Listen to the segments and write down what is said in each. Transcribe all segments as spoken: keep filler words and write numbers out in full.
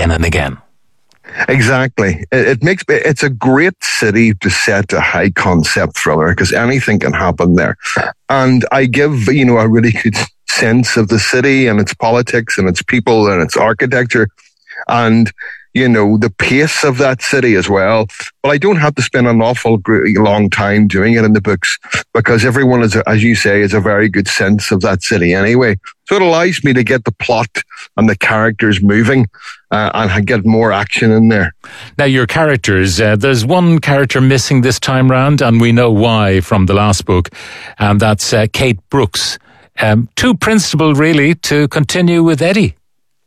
again and again. Exactly. It, it makes it's a great city to set a high concept thriller because anything can happen there. And I give, you know, a really good sense of the city and its politics and its people and its architecture and, you know, the pace of that city as well. But I don't have to spend an awful long time doing it in the books because everyone is, as you say, has a very good sense of that city anyway. So it allows me to get the plot and the characters moving uh, and get more action in there. Now, your characters, uh, there's one character missing this time round, and we know why from the last book, and that's uh, Kate Brooks. Um, too principled, really, to continue with Eddie.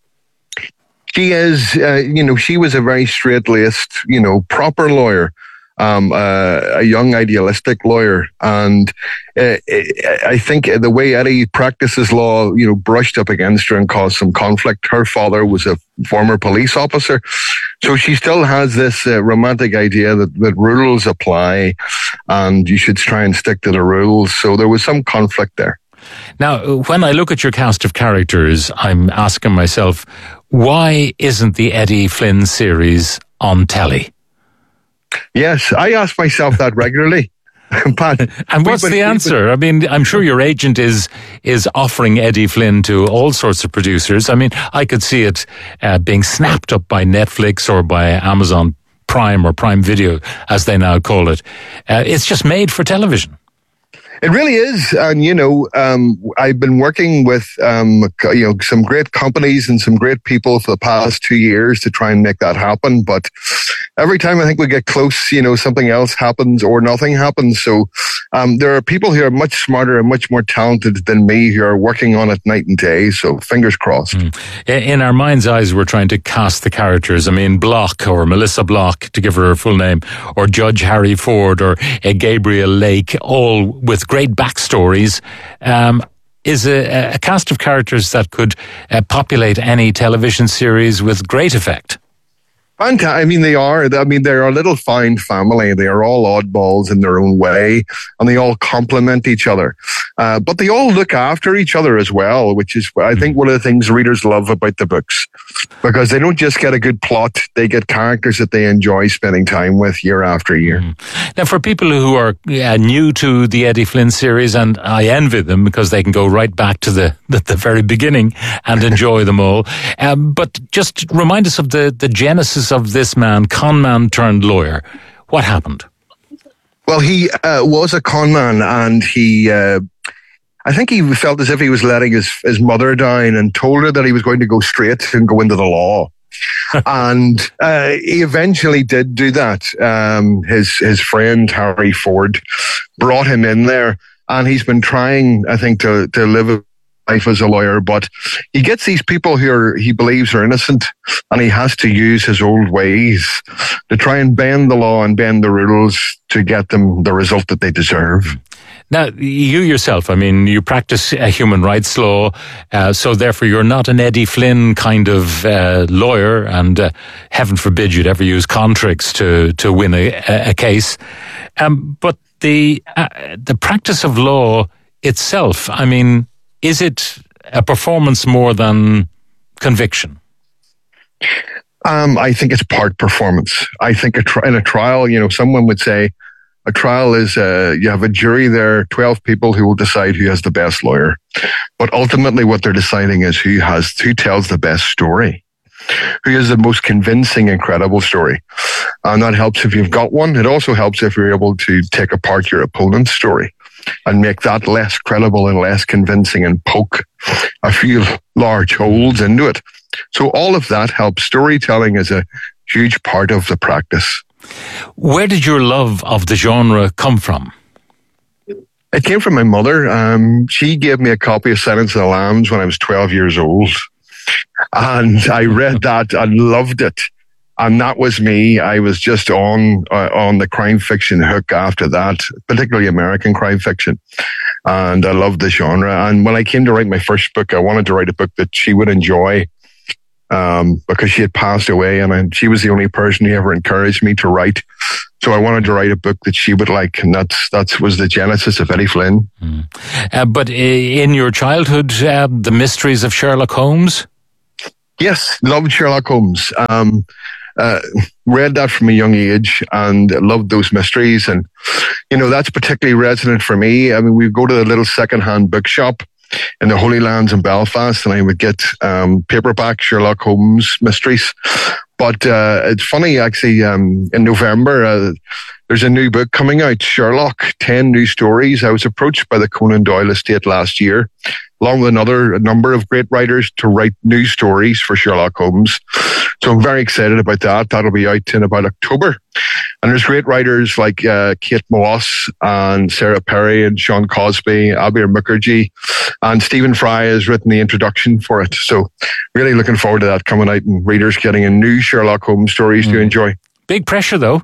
She is, uh, you know, she was a very straight-laced, you know, proper lawyer, um, uh, a young idealistic lawyer. And uh, I think the way Eddie practices law, you know, brushed up against her and caused some conflict. Her father was a former police officer. So she still has this uh, romantic idea that, that rules apply and you should try and stick to the rules. So there was some conflict there. Now, when I look at your cast of characters, I'm asking myself, why isn't the Eddie Flynn series on telly? Yes, I ask myself that regularly. Pat, and what's been, the answer? Been, I mean, I'm sure your agent is is offering Eddie Flynn to all sorts of producers. I mean, I could see it uh, being snapped up by Netflix or by Amazon Prime or Prime Video, as they now call it. Uh, it's just made for television. It really is. And, you know, um, I've been working with, um, you know, some great companies and some great people for the past two years to try and make that happen. But every time I think we get close, you know, something else happens or nothing happens. So um, there are people who are much smarter and much more talented than me who are working on it night and day. So fingers crossed. Mm. In our mind's eyes, we're trying to cast the characters. I mean, Block or Melissa Block, to give her her full name, or Judge Harry Ford or uh, Gabriel Lake, all with great backstories, um, is a, a cast of characters that could uh, populate any television series with great effect. I mean, they are. I mean, they're a little fine family. They are all oddballs in their own way, and they all complement each other. Uh, but they all look after each other as well, which is, I think, one of the things readers love about the books, because they don't just get a good plot; they get characters that they enjoy spending time with year after year. Mm. Now, for people who are uh, new to the Eddie Flynn series, and I envy them because they can go right back to the the, the very beginning and enjoy them all. Um, but just remind us of the the genesis of this man, con man turned lawyer. What happened? Well, he uh, was a con man, and he, uh, I think he felt as if he was letting his, his mother down and told her that he was going to go straight and go into the law. and uh, he eventually did do that. Um, his, his friend, Harry Ford, brought him in there, and he's been trying, I think, to, to live a life as a lawyer, but he gets these people who are, he believes are innocent, and he has to use his old ways to try and bend the law and bend the rules to get them the result that they deserve. Now, you yourself, I mean, you practice uh, human rights law, uh, so therefore you're not an Eddie Flynn kind of uh, lawyer, and uh, heaven forbid you'd ever use contracts to, to win a, a case. Um, but the uh, the practice of law itself, I mean, is it a performance more than conviction? Um, I think it's part performance. I think a tri- in a trial, you know, someone would say a trial is uh, you have a jury there, twelve people who will decide who has the best lawyer. But ultimately what they're deciding is who has, who tells the best story, who has the most convincing and credible story. And that helps if you've got one. It also helps if you're able to take apart your opponent's story and make that less credible and less convincing and poke a few large holes into it. So all of that helps. Storytelling is a huge part of the practice. Where did your love of the genre come from? It came from my mother. Um, she gave me a copy of Silence of the Lambs when I was twelve years old. And I read that and loved it. And that was me. I was just on uh, on the crime fiction hook after that, particularly American crime fiction. And I loved the genre. And when I came to write my first book, I wanted to write a book that she would enjoy, um, because she had passed away, and I, she was the only person who ever encouraged me to write. So I wanted to write a book that she would like, and that's that was the genesis of Eddie Flynn. Mm. Uh, but in your childhood, uh, the mysteries of Sherlock Holmes? Yes, loved Sherlock Holmes. Um, uh, read that from a young age and loved those mysteries. And, you know, that's particularly resonant for me. I mean, we go to the little secondhand bookshop in the Holy Lands in Belfast, and I would get um, paperback Sherlock Holmes mysteries. But uh, it's funny, actually, um, in November, uh, there's a new book coming out, Sherlock, ten New Stories. I was approached by the Conan Doyle estate last year, along with another a number of great writers, to write new stories for Sherlock Holmes. So I'm very excited about that. That'll be out in about October. And there's great writers like uh, Kate Moss and Sarah Perry and Sean Cosby, Abir Mukherjee, and Stephen Fry has written the introduction for it. So really looking forward to that coming out and readers getting a new Sherlock Holmes stories mm. to enjoy. Big pressure, though.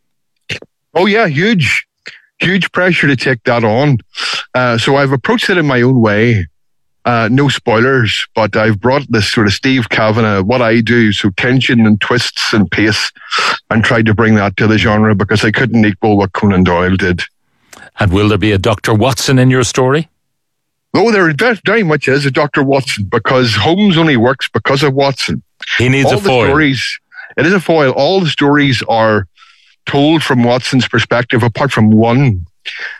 Oh, yeah, huge. Huge pressure to take that on. Uh, so I've approached it in my own way. Uh, no spoilers, but I've brought this sort of Steve Kavanagh, what I do, so tension and twists and pace, and tried to bring that to the genre because I couldn't equal what Conan Doyle did. And will there be a Doctor Watson in your story? Oh, there very much is a Doctor Watson, because Holmes only works because of Watson. He needs All a foil. The stories, it is a foil. All the stories are told from Watson's perspective, apart from one.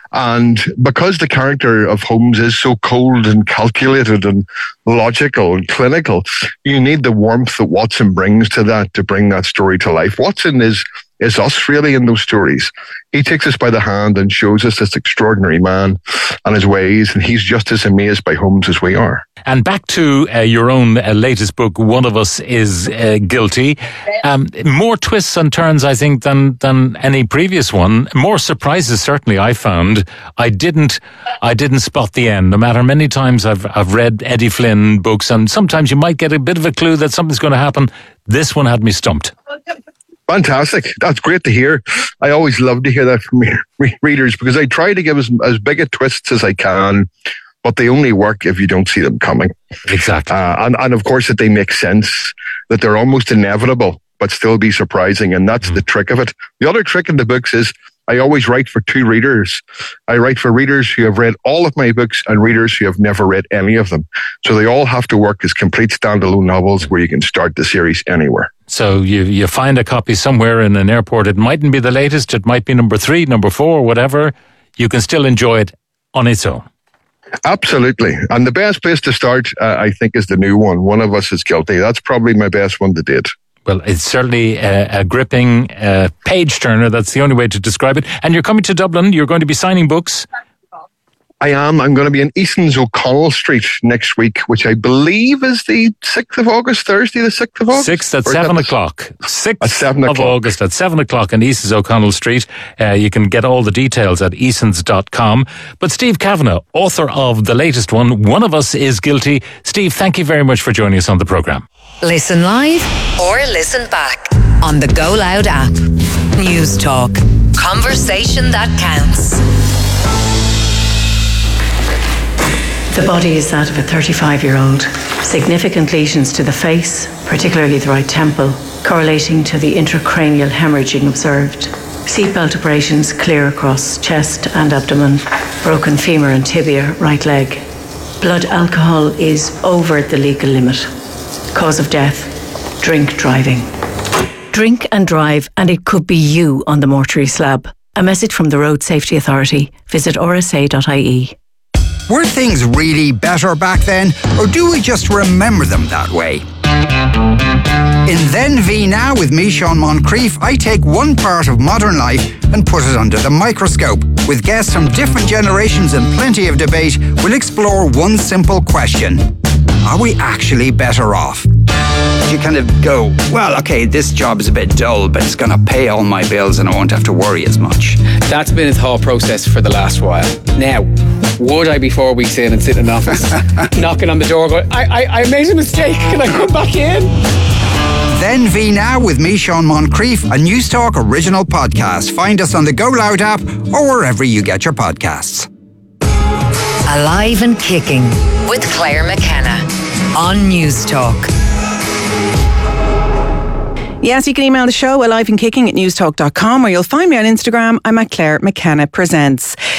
And because the character of Holmes is so cold and calculated and logical and clinical, you need the warmth that Watson brings to that to bring that story to life. Watson is is us really in those stories. He takes us by the hand and shows us this extraordinary man and his ways, and he's just as amazed by Holmes as we are. And back to uh, your own uh, latest book, One of Us is uh, Guilty. Um, more twists and turns, I think, than than any previous one. More surprises, certainly, I found. I didn't, I didn't spot the end. No matter many times I've I've read Eddie Flynn books, and sometimes you might get a bit of a clue that something's going to happen. This one had me stumped. Fantastic. That's great to hear. I always love to hear that from re- readers because I try to give as, as big a twists as I can, but they only work if you don't see them coming. Exactly. Uh, and, and of course that they make sense, that they're almost inevitable, but still be surprising. And that's mm. the trick of it. The other trick in the books is I always write for two readers. I write for readers who have read all of my books and readers who have never read any of them. So they all have to work as complete standalone novels where you can start the series anywhere. So you you find a copy somewhere in an airport. It mightn't be the latest. It might be number three, number four, whatever. You can still enjoy it on its own. Absolutely. And the best place to start, uh, I think, is the new one. One of Us is Guilty. That's probably my best one to date. Well, it's certainly a, a gripping uh, page-turner. That's the only way to describe it. And you're coming to Dublin. You're going to be signing books. I am. I'm going to be in Eason's O'Connell Street next week, which I believe is the sixth of August, Thursday the sixth of August? sixth at seven o'clock. sixth at seven of August at seven o'clock in Eason's O'Connell Street. Uh, you can get all the details at easons dot com. But Steve Kavanagh, author of the latest one, One of Us is Guilty. Steve, thank you very much for joining us on the programme. Listen live or listen back on the Go Loud app. News Talk. Conversation that counts. The body is that of a thirty-five-year-old. Significant lesions to the face, particularly the right temple, correlating to the intracranial hemorrhaging observed. Seatbelt abrasions clear across chest and abdomen, broken femur and tibia, right leg. Blood alcohol is over the legal limit. Cause of death, drink driving. Drink and drive, and it could be you on the mortuary slab. A message from the Road Safety Authority. Visit r s a dot i e. Were things really better back then, or do we just remember them that way? In Then V Now with me, Sean Moncrief, I take one part of modern life and put it under the microscope. With guests from different generations and plenty of debate, we'll explore one simple question. Are we actually better off? You kind of go, well, okay, this job is a bit dull, but it's going to pay all my bills and I won't have to worry as much. That's been a thought process for the last while. Now, would I be four weeks in and sit in an office, knocking on the door going, I, I, I made a mistake, can I come back in? Then V Now with me, Sean Moncrief, a News Talk original podcast. Find us on the Go Loud app or wherever you get your podcasts. Alive and Kicking with Claire McKenna on News Talk. Yes, you can email the show alive and kicking at newstalk dot com, or you'll find me on Instagram. I'm at Claire McKenna Presents.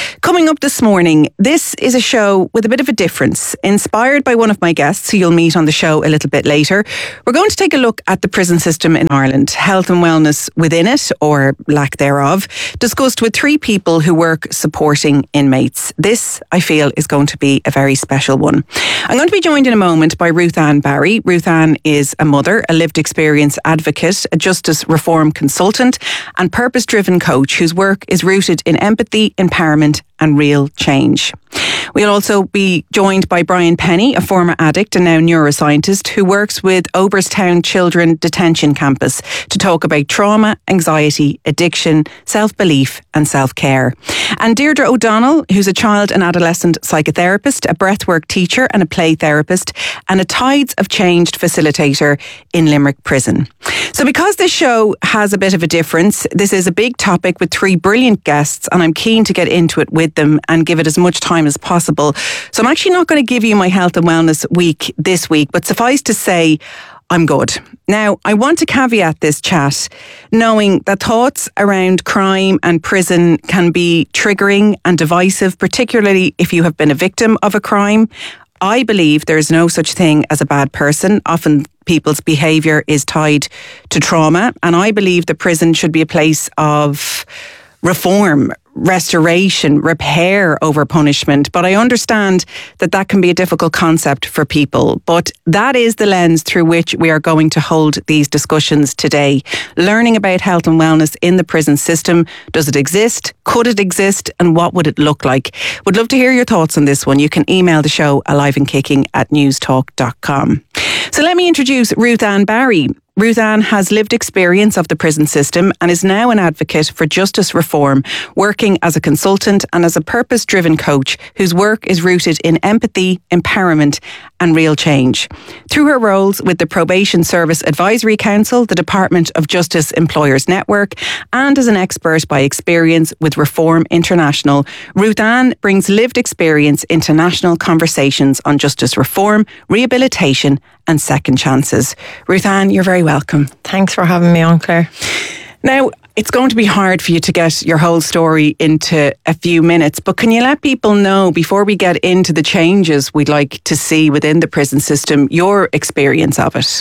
Coming up this morning, this is a show with a bit of a difference. Inspired by one of my guests, who you'll meet on the show a little bit later, we're going to take a look at the prison system in Ireland, health and wellness within it, or lack thereof, discussed with three people who work supporting inmates. This, I feel, is going to be a very special one. I'm going to be joined in a moment by Ruth Ann Barry. Ruth Ann is a mother, a lived experience advocate, a justice reform consultant, and purpose-driven coach whose work is rooted in empathy, empowerment, and real change. We'll also be joined by Brian Penny, a former addict and now neuroscientist who works with Oberstown Children Detention Campus to talk about trauma, anxiety, addiction, self-belief and self-care. And Deirdre O'Donnell, who's a child and adolescent psychotherapist, a breathwork teacher and a play therapist, and a Tides of Change facilitator in Limerick Prison. So because this show has a bit of a difference, this is a big topic with three brilliant guests, and I'm keen to get into it with them and give it as much time as possible. So I'm actually not going to give you my health and wellness week this week, but suffice to say, I'm good. Now, I want to caveat this chat knowing that thoughts around crime and prison can be triggering and divisive, particularly if you have been a victim of a crime. I believe there is no such thing as a bad person. Often people's behaviour is tied to trauma, and I believe the prison should be a place of reform, restoration, repair over punishment. But I understand that that can be a difficult concept for people. But that is the lens through which we are going to hold these discussions today. Learning about health and wellness in the prison system. Does it exist? Could it exist? And what would it look like? Would love to hear your thoughts on this one. You can email the show alive and kicking at newstalk dot com. So let me introduce Ruth Ann Barry. Ruth Ann has lived experience of the prison system and is now an advocate for justice reform, working as a consultant and as a purpose-driven coach whose work is rooted in empathy, empowerment and real change. Through her roles with the Probation Service Advisory Council, the Department of Justice Employers Network, and as an expert by experience with Reform International, Ruth Ann brings lived experience into national conversations on justice reform, rehabilitation and second chances. Ruth Ann, you're very welcome. Thanks for having me on, Claire. Now, it's going to be hard for you to get your whole story into a few minutes, but can you let people know, before we get into the changes we'd like to see within the prison system, your experience of it?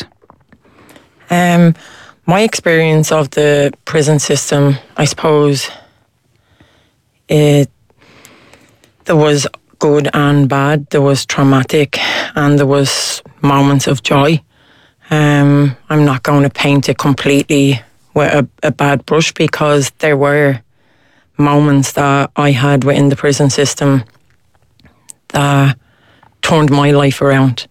Um, my experience of the prison system, I suppose, it there was good and bad. There was traumatic and there was moments of joy. Um, I'm not going to paint it completely with a, a bad brush, because there were moments that I had within the prison system that turned my life around.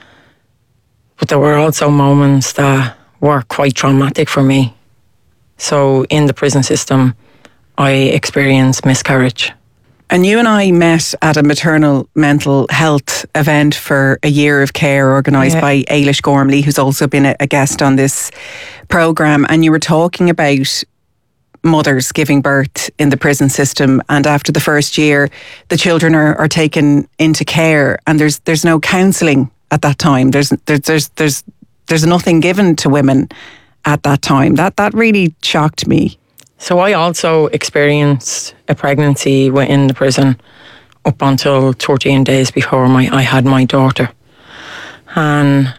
But there were also moments that were quite traumatic for me. So in the prison system, I experienced miscarriage. And you and I met at a maternal mental health event for a year of care organised yeah. by Ailish Gormley, who's also been a, a guest on this programme. And you were talking about mothers giving birth in the prison system, and after the first year, the children are, are taken into care, and there's there's no counselling at that time. There's there's there's there's there's nothing given to women at that time. That that really shocked me. So I also experienced a pregnancy within the prison up until thirteen days before my I had my daughter. And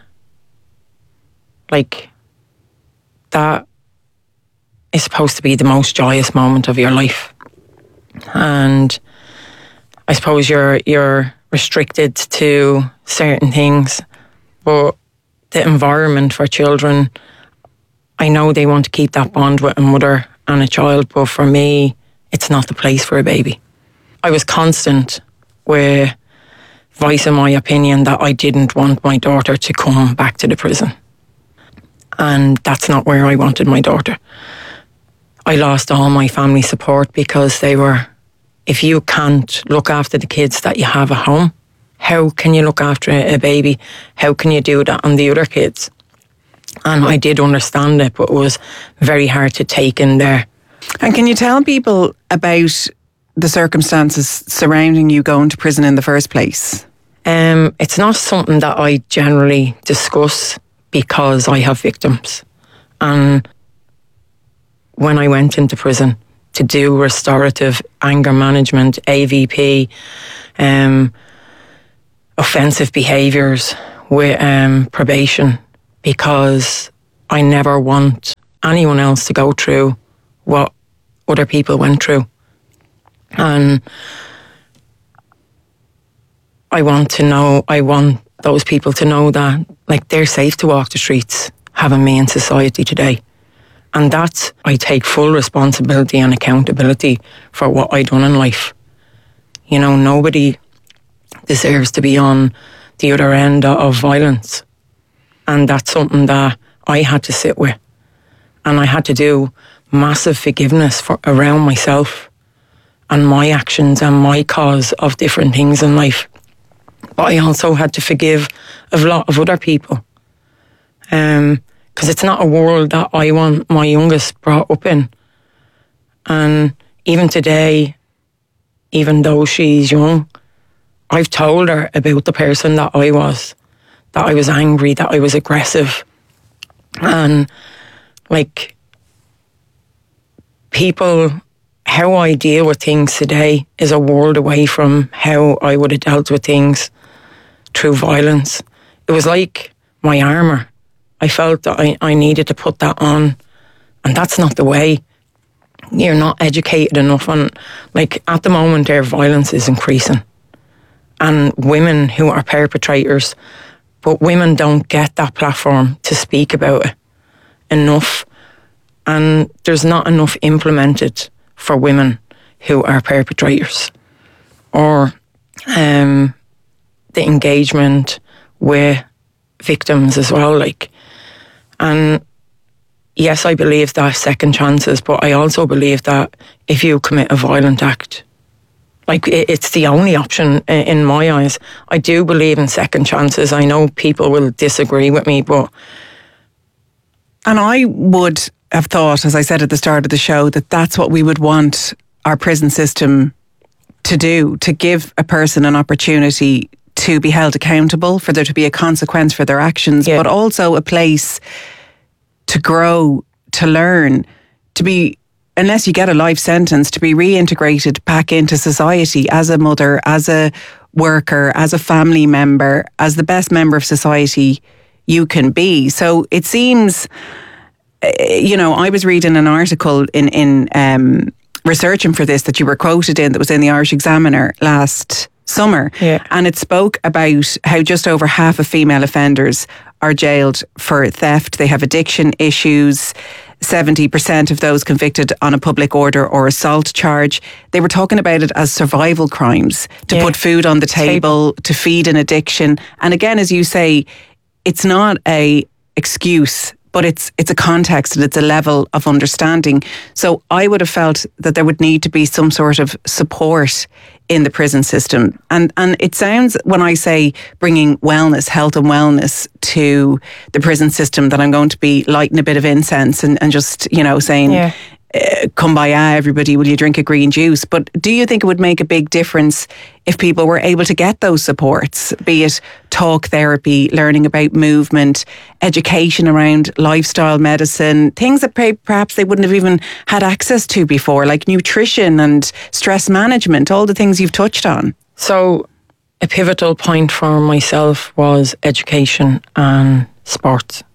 like, that is supposed to be the most joyous moment of your life. And I suppose you're you're restricted to certain things, but the environment for children, I know they want to keep that bond with a mother and a child, but for me, it's not the place for a baby. I was constant with voicing my opinion that I didn't want my daughter to come back to the prison. And that's not where I wanted my daughter. I lost all my family support because they were, if you can't look after the kids that you have at home, how can you look after a baby? How can you do that on the other kids? And I did understand it, but it was very hard to take in there. And can you tell people about the circumstances surrounding you going to prison in the first place? Um, it's not something that I generally discuss because I have victims. And when I went into prison, to do restorative anger management, A V P, um, offensive behaviours with um, probation, because I never want anyone else to go through what other people went through. And I want to know, I want those people to know that, like, they're safe to walk the streets having me in society today. And that's, I take full responsibility and accountability for what I done in life. You know, nobody deserves to be on the other end of violence. And that's something that I had to sit with. And I had to do massive forgiveness for around myself and my actions and my cause of different things in life. But I also had to forgive a lot of other people. Um, because it's not a world that I want my youngest brought up in. And even today, even though she's young, I've told her about the person that I was, that I was angry, that I was aggressive. And like, people, how I deal with things today is a world away from how I would have dealt with things through violence. It was like my armour. I felt that I, I needed to put that on, and that's not the way. You're not educated enough on, like, at the moment their violence is increasing, and women who are perpetrators, but women don't get that platform to speak about it enough, and there's not enough implemented for women who are perpetrators, or um, the engagement with victims as well, like. And yes, I believe that second chances, but I also believe that if you commit a violent act, like, it's the only option in my eyes. I do believe in second chances. I know people will disagree with me, but... And I would have thought, as I said at the start of the show, that that's what we would want our prison system to do, to give a person an opportunity to be held accountable, for there to be a consequence for their actions, yeah. But also a place to grow, to learn, to be, unless you get a life sentence, to be reintegrated back into society as a mother, as a worker, as a family member, as the best member of society you can be. So it seems, you know, I was reading an article in, in um, researching for this that you were quoted in, that was in the Irish Examiner last summer, yeah. And it spoke about how just over half of female offenders are jailed for theft. They have addiction issues. seventy percent of those convicted on a public order or assault charge. They were talking about it as survival crimes, to yeah. put food on the table, table, to feed an addiction. And again, as you say, it's not a excuse, but it's it's a context and it's a level of understanding. So I would have felt that there would need to be some sort of support in the prison system. And and it sounds, when I say bringing wellness, health and wellness to the prison system, that I'm going to be lighting a bit of incense and, and just, you know, saying, yeah. uh, come by, ah, everybody, will you drink a green juice? But do you think it would make a big difference if people were able to get those supports, be it talk therapy, learning about movement, education around lifestyle medicine, things that perhaps they wouldn't have even had access to before, like nutrition and stress management, all the things you've touched on? So a pivotal point for myself was education and sports.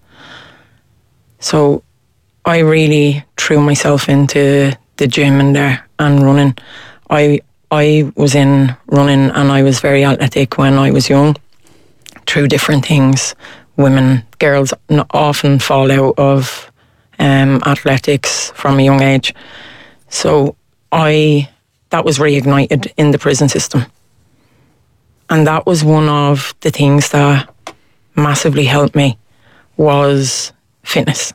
So I really threw myself into the gym in there and running. I I was in running and I was very athletic when I was young, through different things. Women, girls often fall out of um, athletics from a young age. So I that was reignited in the prison system. And that was one of the things that massively helped me, was fitness.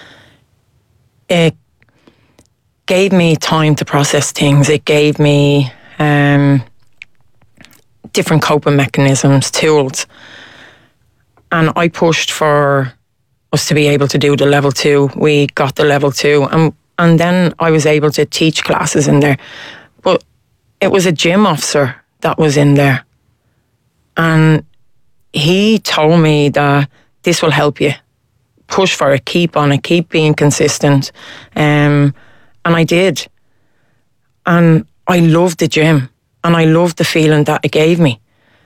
It gave me time to process things. It gave me um, different coping mechanisms, tools. And I pushed for us to be able to do the level two. We got the level two. And, and then I was able to teach classes in there. But it was a gym officer that was in there. And he told me that this will help you. Push for it, keep on it, keep being consistent. Um, and I did. And I loved the gym, and I loved the feeling that it gave me.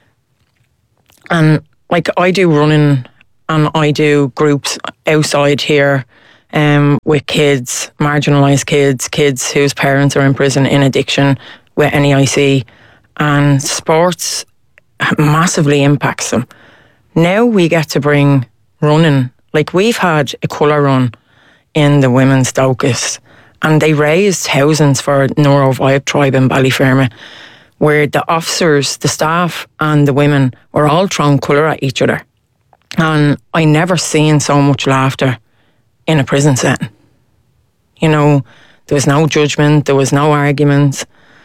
And like, I do running and I do groups outside here um, with kids, marginalised kids, kids whose parents are in prison in addiction with N E I C, and sports massively impacts them. Now we get to bring running, like we've had a colour run in the women's Docus, and they raised thousands for Neuro Vibe Tribe in Ballyfermot, where the officers, the staff and the women were all throwing colour at each other. And I never seen so much laughter in a prison setting. You know, there was no judgment, there was no arguments.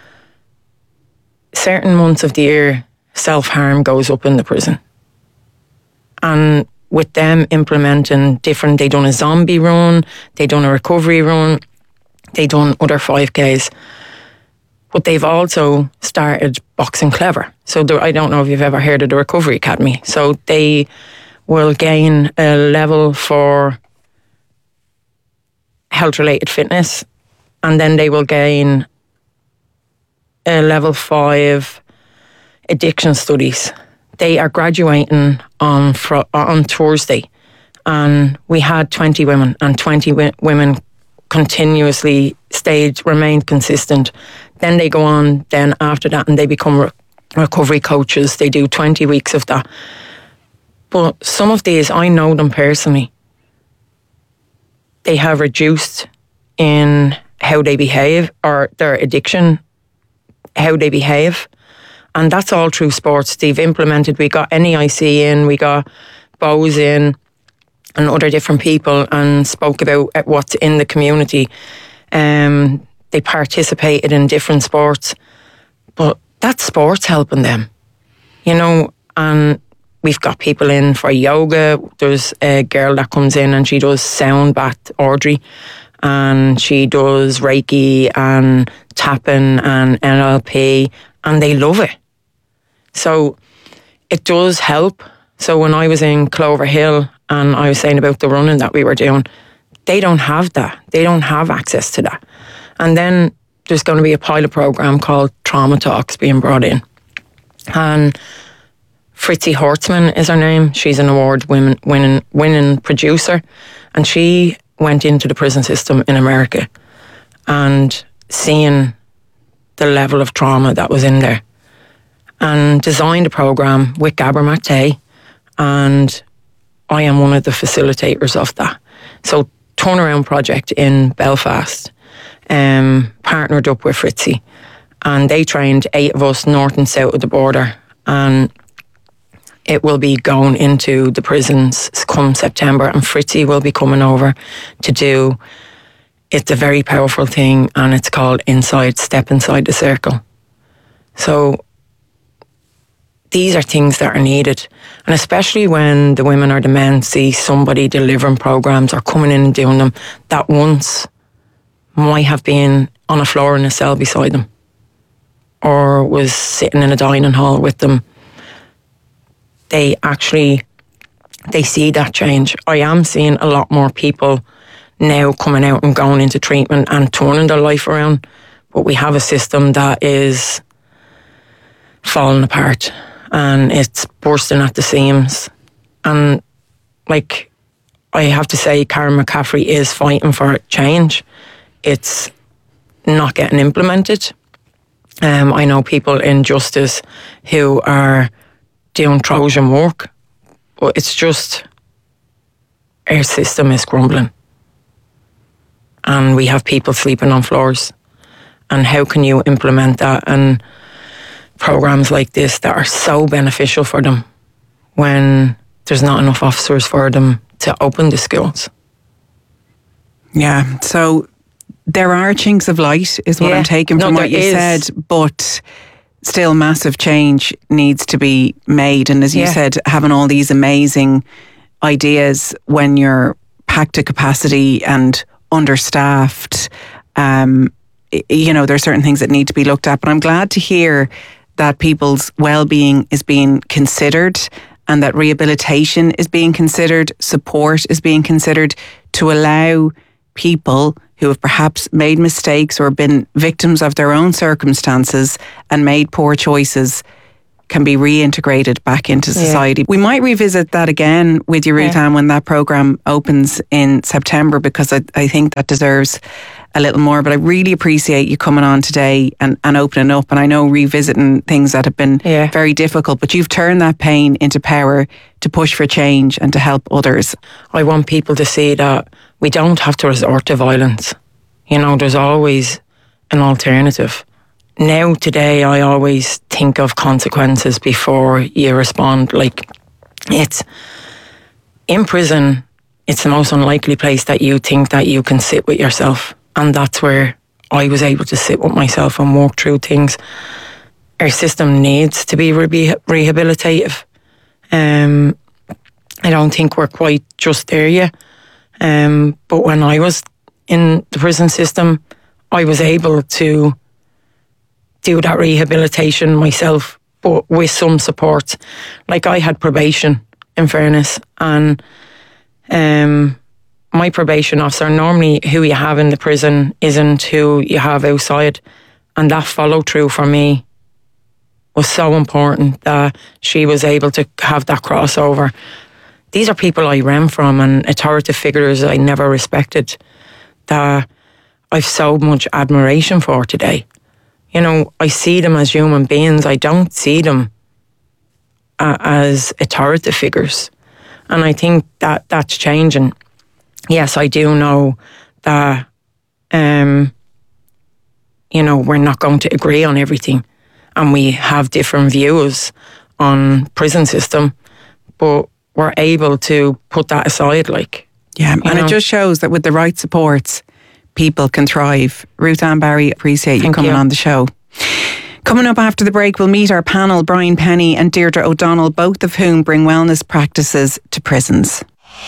Certain months of the year, self-harm goes up in the prison. And with them implementing different, they done a zombie run, they done a recovery run, they done other five Ks. But they've also started Boxing Clever. So there, I don't know if you've ever heard of the Recovery Academy. So they will gain a level for health-related fitness, and then they will gain a level five addiction studies. They are graduating on fr- on Thursday, and we had twenty women, and twenty wi- women continuously stayed, remained consistent. Then they go on then after that and they become re- recovery coaches. They do twenty weeks of that. But some of these, I know them personally. They have reduced in how they behave, or their addiction, how they behave. And that's all through sports. They've implemented, we got N E I C in, we got Bose in, and other different people, and spoke about what's in the community. Um, they participated in different sports. But that's sports helping them, you know. And we've got people in for yoga. There's a girl that comes in and she does sound bath, Audrey, and she does Reiki and tapping and N L P, and they love it. So it does help. So when I was in Clover Hill and I was saying about the running that we were doing, they don't have that. They don't have access to that. And then there's going to be a pilot program called Trauma Talks being brought in. And Fritzi Hortzman is her name. She's an award winning, winning, winning producer. And she went into the prison system in America and seeing the level of trauma that was in there, and designed a program with Gabor Mate, and I am one of the facilitators of that. So Turnaround Project in Belfast um, partnered up with Fritzi, and they trained eight of us north and south of the border, and it will be going into the prisons come September, and Fritzi will be coming over to do, it's a very powerful thing, and it's called Inside, Step Inside the Circle. So these are things that are needed. And especially when the women or the men see somebody delivering programs or coming in and doing them that once might have been on a floor in a cell beside them, or was sitting in a dining hall with them, they actually, they see that change. I am seeing a lot more people now coming out and going into treatment and turning their life around. But we have a system that is falling apart, and it's bursting at the seams. And like, I have to say, Karen McCaffrey is fighting for change. It's not getting implemented. Um, I know people in justice who are doing Trojan work, but it's just, our system is crumbling. And we have people sleeping on floors. And how can you implement that? And programs like this that are so beneficial for them when there's not enough officers for them to open the schools. Yeah, so there are chinks of light is what Yeah. I'm taking from No, what there you is. said, but still massive change needs to be made. And as you Yeah. said, having all these amazing ideas when you're packed to capacity and understaffed, um, you know, there are certain things that need to be looked at. But I'm glad to hear that people's well-being is being considered, and that rehabilitation is being considered, support is being considered, to allow people who have perhaps made mistakes or been victims of their own circumstances and made poor choices can be reintegrated back into society. Yeah. We might revisit that again with you, Ruth Ann, yeah. when that programme opens in September, because I, I think that deserves a little more. But I really appreciate you coming on today and, and opening up. And I know revisiting things that have been yeah. very difficult, but you've turned that pain into power to push for change and to help others. I want people to see that we don't have to resort to violence. You know, there's always an alternative. Now, today, I always think of consequences before you respond. Like, it's in prison, it's the most unlikely place that you think that you can sit with yourself. And that's where I was able to sit with myself and walk through things. Our system needs to be re- rehabilitative. Um, I don't think we're quite just there yet. Um, but when I was in the prison system, I was able to do that rehabilitation myself, but with some support. Like, I had probation, in fairness, and um, my probation officer, normally who you have in the prison isn't who you have outside, and that follow through for me was so important that she was able to have that crossover. These are people I ran from, and authoritative figures I never respected, that I've so much admiration for today. You know, I see them as human beings. I don't see them uh, as authoritative figures. And I think that that's changing. Yes, I do know that, um, you know, we're not going to agree on everything. And we have different views on prison system. But we're able to put that aside, like. Yeah, and know? It just shows that with the right supports, people can thrive. Ruth Ann Barry, appreciate you Thank coming you. on the show. Coming up after the break, we'll meet our panel, Brian Penny and Deirdre O'Donnell, both of whom bring wellness practices to prisons.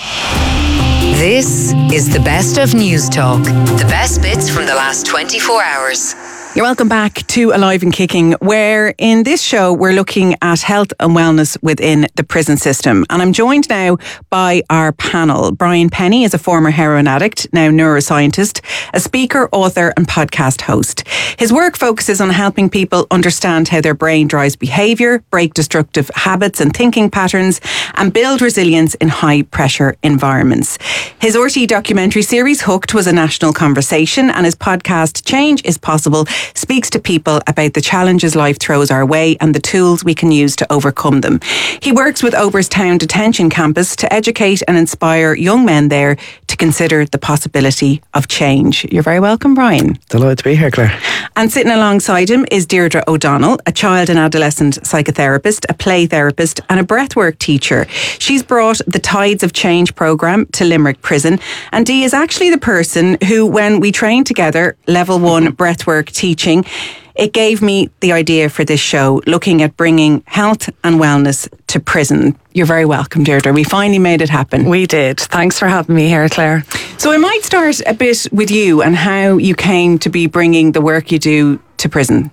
This is the best of News Talk. The best bits from the last twenty-four hours. You're welcome back to Alive and Kicking, where in this show we're looking at health and wellness within the prison system. And I'm joined now by our panel. Brian Penny is a former heroin addict, now neuroscientist, a speaker, author and podcast host. His work focuses on helping people understand how their brain drives behaviour, break destructive habits and thinking patterns, and build resilience in high pressure environments. His R T E documentary series Hooked was a national conversation, and his podcast Change is Possible speaks to people about the challenges life throws our way and the tools we can use to overcome them. He works with Oberstown Detention Campus to educate and inspire young men there to consider the possibility of change. You're very welcome, Brian. Delighted to be here, Claire. And sitting alongside him is Deirdre O'Donnell, a child and adolescent psychotherapist, a play therapist and a breathwork teacher. She's brought the Tides of Change programme to Limerick Prison, and Dee is actually the person who, when we trained together, level one breathwork teaching, it gave me the idea for this show, looking at bringing health and wellness to prison. You're very welcome, Deirdre. We finally made it happen. We did. Thanks for having me here, Claire. So I might start a bit with you and how you came to be bringing the work you do to prison.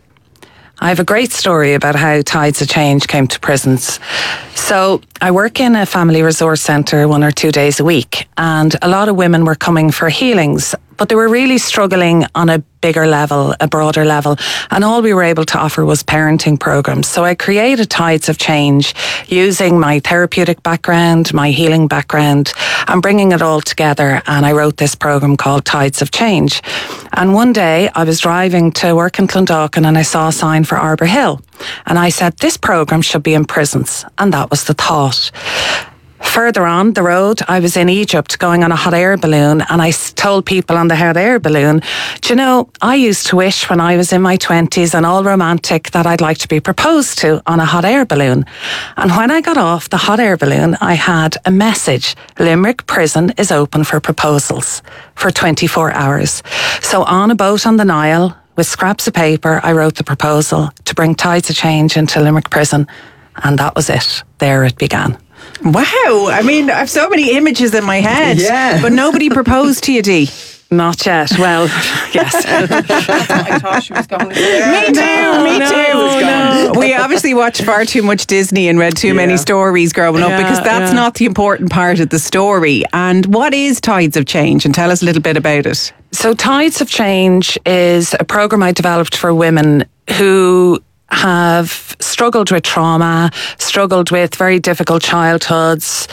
I have a great story about how Tides of Change came to prisons. So I work in a family resource centre one or two days a week, and a lot of women were coming for healings, but they were really struggling on a bigger level, a broader level, and all we were able to offer was parenting programs. So I created Tides of Change using my therapeutic background, my healing background, and bringing it all together, and I wrote this program called Tides of Change. And one day I was driving to work in Clondalkin and I saw a sign for Arbor Hill, and I said, this program should be in prisons, and that was the thought. Further on the road, I was in Egypt going on a hot air balloon, and I told people on the hot air balloon, do you know, I used to wish when I was in my twenties and all romantic that I'd like to be proposed to on a hot air balloon. And when I got off the hot air balloon, I had a message. Limerick Prison is open for proposals for twenty-four hours. So on a boat on the Nile, with scraps of paper, I wrote the proposal to bring Tides of Change into Limerick Prison. And that was it. There it began. Wow. I mean, I have so many images in my head. Yeah. But nobody proposed to you, Dee. Not yet. Well, yes. I thought she was going to Me too, me no, too. We obviously watched far too much Disney and read too Yeah. many stories growing up Yeah, because that's yeah. not the important part of the story. And what is Tides of Change? And tell us a little bit about it. So Tides of Change is a program I developed for women who have struggled with trauma, struggled with very difficult childhoods,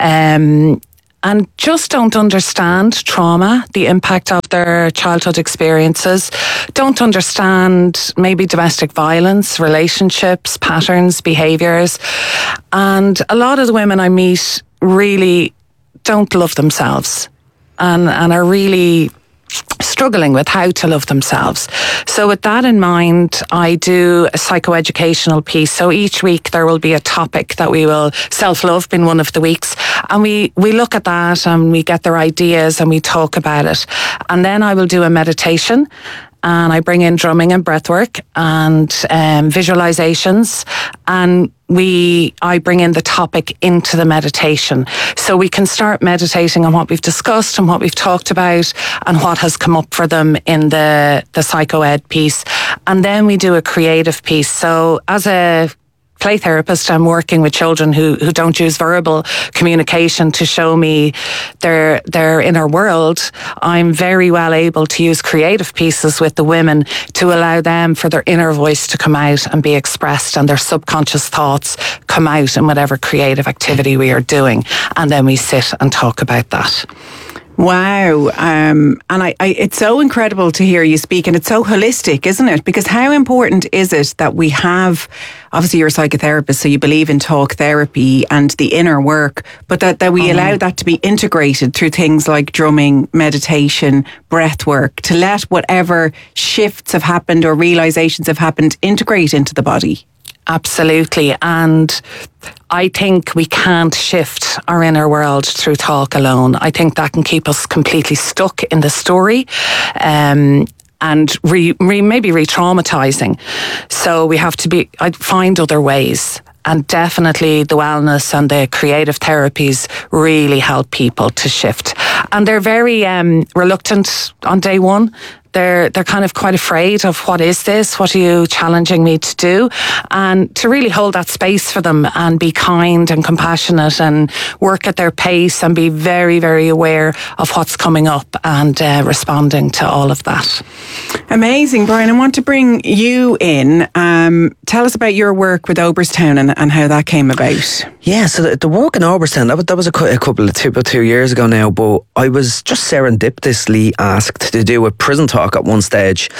um, and just don't understand trauma, the impact of their childhood experiences, don't understand maybe domestic violence, relationships, patterns, behaviours. And a lot of the women I meet really don't love themselves and, and are really struggling with how to love themselves. So with that in mind, I do a psychoeducational piece. So each week there will be a topic that we will, self-love being one of the weeks, and we, we look at that and we get their ideas and we talk about it. And then I will do a meditation, and I bring in drumming and breathwork and um, visualizations, and we I bring in the topic into the meditation. So we can start meditating on what we've discussed and what we've talked about and what has come up for them in the, the psychoed piece. And then we do a creative piece. So as a play therapist, I'm working with children who, who don't use verbal communication to show me their their inner world. I'm very well able to use creative pieces with the women to allow them for their inner voice to come out and be expressed, and their subconscious thoughts come out in whatever creative activity we are doing. And then we sit and talk about that. Wow. Um, and I, I, it's so incredible to hear you speak, and it's so holistic, isn't it? Because how important is it that we have, obviously you're a psychotherapist, so you believe in talk therapy and the inner work, but that, that we mm. allow that to be integrated through things like drumming, meditation, breath work, to let whatever shifts have happened or realizations have happened integrate into the body. Absolutely. And I think we can't shift our inner world through talk alone. I think that can keep us completely stuck in the story. Um, and re, re, maybe re-traumatizing. So we have to be, I'd find other ways. And definitely the wellness and the creative therapies really help people to shift. And they're very um, reluctant on day one. They're they're kind of quite afraid of, what is this? What are you challenging me to do? And to really hold that space for them and be kind and compassionate and work at their pace and be very, very aware of what's coming up and uh, responding to all of that. Amazing, Brian. I want to bring you in. Um, tell us about your work with Oberstown and, and how that came about. Yeah, so the, the work in Oberstown, that was, that was a, a couple of two, about two years ago now, but I was just serendipitously asked to do a prison talk at one stage.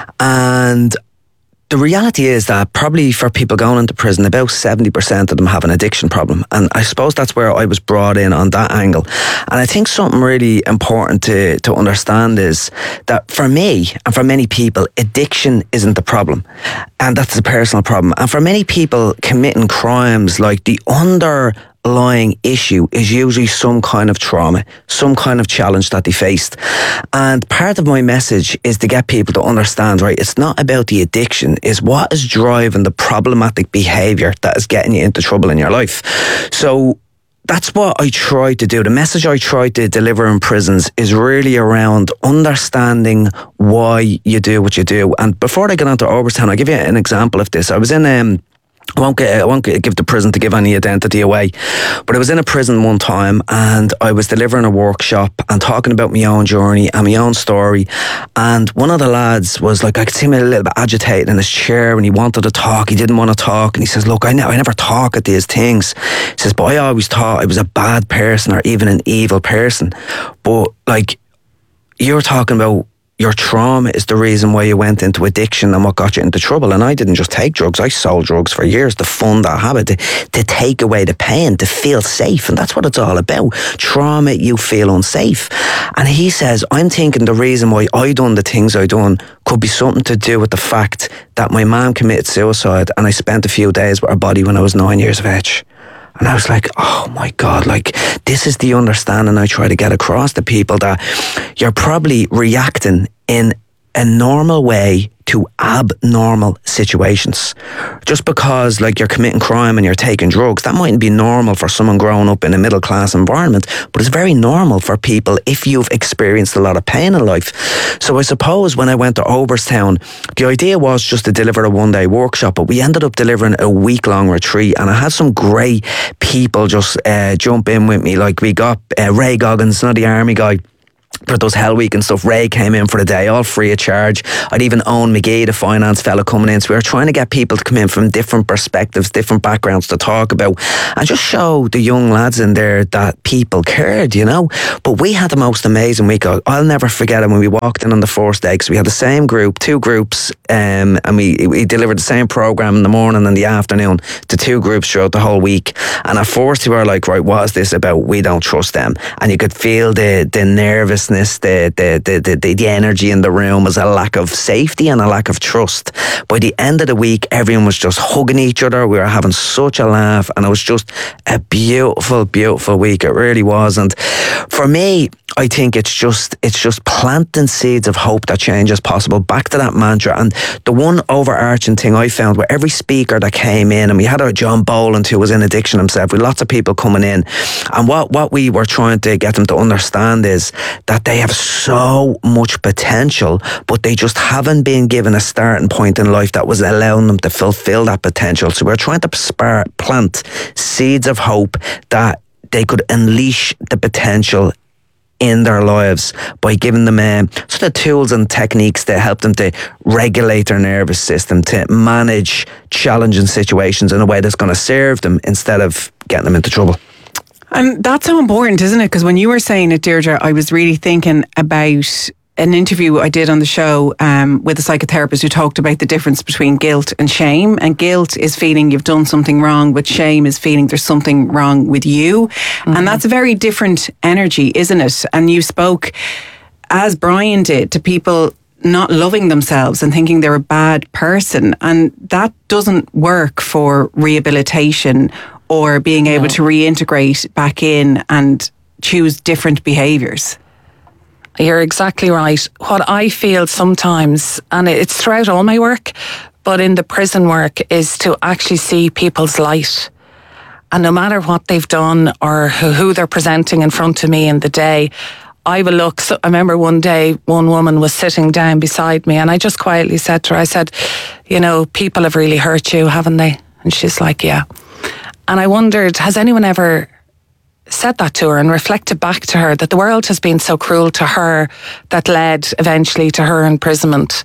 And the reality is that probably for people going into prison, about seventy percent of them have an addiction problem. And I suppose that's where I was brought in on that angle. And I think something really important to, to understand is that for me and for many people, addiction isn't the problem. And that's a personal problem. And for many people committing crimes, like the under lying issue is usually some kind of trauma, some kind of challenge that they faced. And part of my message is to get people to understand, right, it's not about the addiction, it's what is driving the problematic behaviour that is getting you into trouble in your life. So that's what I try to do. The message I try to deliver in prisons is really around understanding why you do what you do. And before I get on to Oberstown, I'll give you an example of this. I was in um I won't, get, I won't give the prison to give any identity away, but I was in a prison one time and I was delivering a workshop and talking about my own journey and my own story. And one of the lads was like, I could see him a little bit agitated in his chair and he wanted to talk. He didn't want to talk. And he says, look, I, ne- I never talk at these things. He says, but I always thought I was a bad person or even an evil person. But like, you're talking about your trauma is the reason why you went into addiction and what got you into trouble. And I didn't just take drugs, I sold drugs for years to fund that habit, to, to take away the pain, to feel safe. And that's what it's all about. Trauma, you feel unsafe. And he says, I'm thinking the reason why I done the things I done could be something to do with the fact that my mum committed suicide and I spent a few days with her body when I was nine years of age. And I was like, oh my God, like this is the understanding I try to get across to people, that you're probably reacting in a normal way to abnormal situations. Just because like you're committing crime and you're taking drugs, that mightn't be normal for someone growing up in a middle class environment, but it's very normal for people if you've experienced a lot of pain in life. So I suppose when I went to Oberstown, the idea was just to deliver a one day workshop, but we ended up delivering a week long retreat, and I had some great people just uh, jump in with me. Like we got uh, Ray Goggins, not the army guy, but those Hell Week and stuff. Ray came in for the day, all free of charge. I'd even own McGee, the finance fella, coming in. So we were trying to get people to come in from different perspectives, different backgrounds to talk about, and just show the young lads in there that people cared, you know. But we had the most amazing week. I'll never forget it when we walked in on the first day, because we had the same group, two groups, um, and we, we delivered the same program in the morning and the afternoon to two groups throughout the whole week. And at first we were like, right, what is this about? We don't trust them. And you could feel the, the nervousness, The, the, the, the, the energy in the room was a lack of safety and a lack of trust. By the end of the week, everyone was just hugging each other. We were having such a laugh, and it was just a beautiful, beautiful week. It really was. And for me, I think it's just it's just planting seeds of hope that change is possible. Back to that mantra. And the one overarching thing I found, where every speaker that came in, and we had our John Boland, who was in addiction himself, with lots of people coming in, and what, what we were trying to get them to understand is that they have so much potential, but they just haven't been given a starting point in life that was allowing them to fulfill that potential. So we're trying to spar- plant seeds of hope that they could unleash the potential in their lives by giving them um, sort of tools and techniques to help them to regulate their nervous system, to manage challenging situations in a way that's going to serve them instead of getting them into trouble. And that's so important, isn't it? Because when you were saying it, Deirdre, I was really thinking about an interview I did on the show um, with a psychotherapist who talked about the difference between guilt and shame. And guilt is feeling you've done something wrong, but shame is feeling there's something wrong with you. Mm-hmm. And that's a very different energy, isn't it? And you spoke, as Brian did, to people not loving themselves and thinking they're a bad person. And that doesn't work for rehabilitation or being able no. to reintegrate back in and choose different behaviours. You're exactly right. What I feel sometimes, and it's throughout all my work, but in the prison work, is to actually see people's light. And no matter what they've done or who they're presenting in front of me in the day, I will look. So I remember one day, one woman was sitting down beside me, and I just quietly said to her, I said, you know, people have really hurt you, haven't they? And she's like, yeah. And I wondered, has anyone ever said that to her and reflected back to her that the world has been so cruel to her that led eventually to her imprisonment?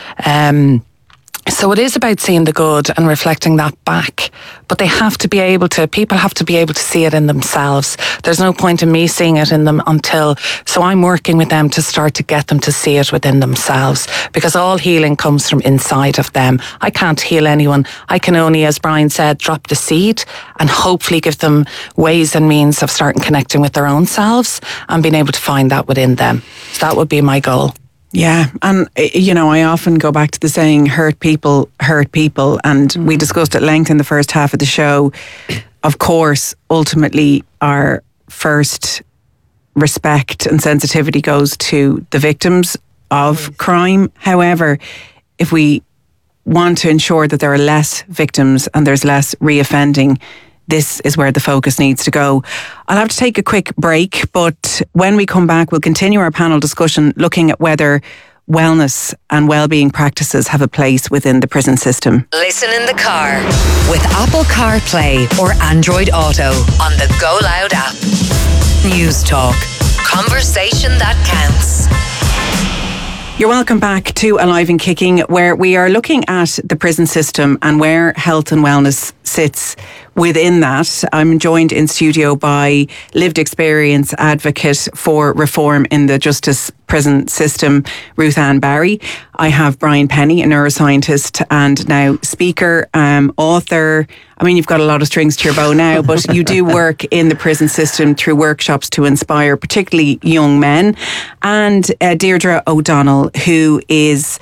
Um, so it is about seeing the good and reflecting that back. But they have to be able to, people have to be able to see it in themselves. There's no point in me seeing it in them until, so I'm working with them to start to get them to see it within themselves, because all healing comes from inside of them. I can't heal anyone. I can only, as Brian said, drop the seed and hopefully give them ways and means of starting connecting with their own selves and being able to find that within them. So that would be my goal. Yeah, and you know, I often go back to the saying, hurt people, hurt people, and mm. we discussed at length in the first half of the show. Of course, ultimately, our first respect and sensitivity goes to the victims of yes. crime. However, if we want to ensure that there are less victims and there's less reoffending, this is where the focus needs to go. I'll have to take a quick break, but when we come back, we'll continue our panel discussion looking at whether wellness and well-being practices have a place within the prison system. Listen in the car with Apple CarPlay or Android Auto on the Go Loud app. News Talk. Conversation that counts. You're welcome back to Alive and Kicking, where we are looking at the prison system and where health and wellness sits within that. I'm joined in studio by lived experience advocate for reform in the justice prison system, Ruth Ann Barry. I have Brian Penny, a neuroscientist and now speaker, um, author. I mean, you've got a lot of strings to your bow now, but you do work in the prison system through workshops to inspire particularly young men. And uh, Deirdre O'Donnell, who is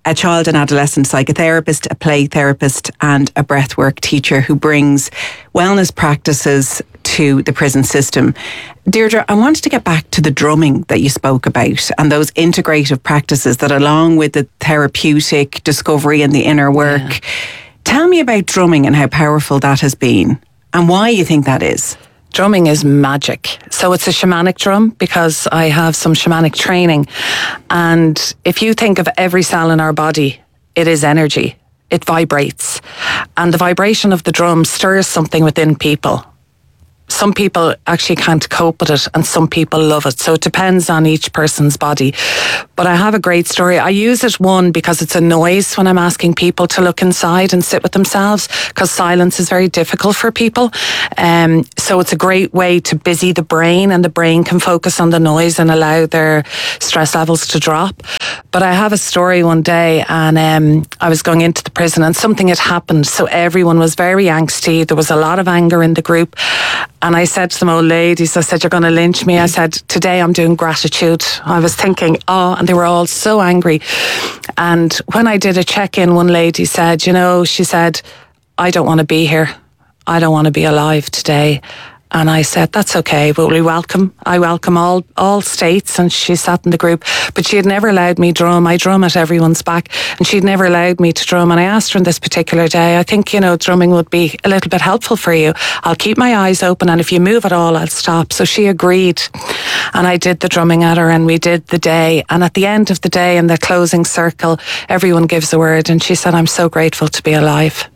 a child and adolescent psychotherapist, a play therapist, and a breathwork teacher who brings wellness practices to the prison system. Deirdre, I wanted to get back to the drumming that you spoke about and those integrative practices that, along with the therapeutic discovery and the inner work, yeah. Tell me about drumming and how powerful that has been and why you think that is. Drumming is magic. So it's a shamanic drum because I have some shamanic training. And if you think of every cell in our body, it is energy. It vibrates. And the vibration of the drum stirs something within people. Some people actually can't cope with it and some people love it. So it depends on each person's body. But I have a great story. I use it, one, because it's a noise when I'm asking people to look inside and sit with themselves, because silence is very difficult for people. Um, so it's a great way to busy the brain, and the brain can focus on the noise and allow their stress levels to drop. But I have a story one day, and um, I was going into the prison and something had happened. So everyone was very angsty. There was a lot of anger in the group. And I said to them, old ladies, I said, you're going to lynch me. I said, today I'm doing gratitude. I was thinking, oh, and they were all so angry. And when I did a check-in, one lady said, you know, she said, I don't want to be here. I don't want to be alive today. And I said, that's okay, but we welcome, I welcome all, all states. And she sat in the group, but she had never allowed me drum. I drum at everyone's back, and she'd never allowed me to drum. And I asked her on this particular day, I think, you know, drumming would be a little bit helpful for you. I'll keep my eyes open, and if you move at all, I'll stop. So she agreed. And I did the drumming at her, and we did the day. And at the end of the day, in the closing circle, everyone gives a word. And she said, I'm so grateful to be alive.